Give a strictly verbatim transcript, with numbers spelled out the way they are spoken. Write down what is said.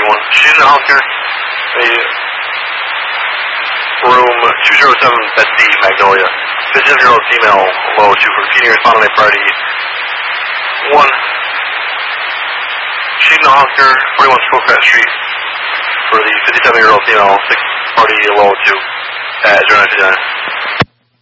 one. Student Oscar, a room two zero seven, bed D, Magnolia. fifty-seven-year-old female, low two for feeding respond on a party. one. Student Oscar, forty-one Schoolcraft Street, for the fifty-seven-year-old female, six party, low two, at zero nine fifty-nine.